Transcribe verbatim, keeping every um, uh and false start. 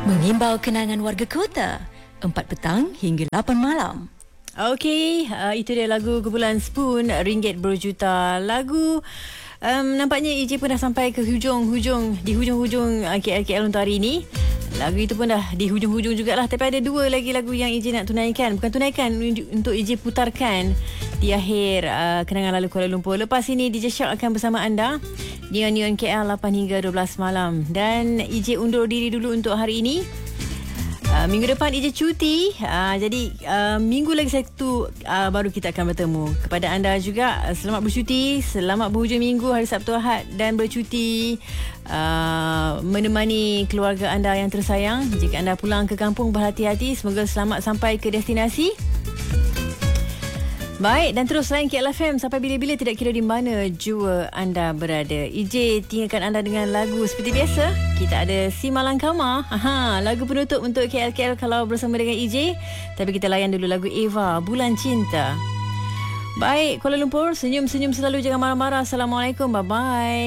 Mengimbau kenangan warga kota, empat petang hingga lapan malam. Okey, uh, itu dia lagu kumpulan Spoon, Ringgit Berjuta. Lagu um, nampaknya E J pun dah sampai ke hujung-hujung, di hujung-hujung uh, K L K L untuk hari ini. Lagu itu pun dah di hujung-hujung jugalah. Tapi ada dua lagi lagu yang E J nak tunaikan. Bukan tunaikan, untuk E J putarkan di akhir uh, kenangan lalu Kuala Lumpur. Lepas ini D J Shark akan bersama anda di Neon K L lapan hingga dua belas malam. Dan E J undur diri dulu untuk hari ini. Uh, minggu depan E J cuti, uh, jadi uh, minggu lagi satu uh, baru kita akan bertemu. Kepada anda juga, uh, selamat bercuti, selamat berhujung minggu hari Sabtu Ahad dan bercuti uh, menemani keluarga anda yang tersayang. Jika anda pulang ke kampung, berhati-hati, semoga selamat sampai ke destinasi. Baik, dan terus layan K L F M sampai bila-bila, tidak kira di mana jua anda berada. E J tinggalkan anda dengan lagu seperti biasa. Kita ada Si Malang Kama. Aha, lagu penutup untuk K L K L kalau bersama dengan E J. Tapi kita layan dulu lagu Eva, Bulan Cinta. Baik, Kuala Lumpur, senyum-senyum selalu, jangan marah-marah. Assalamualaikum, bye-bye.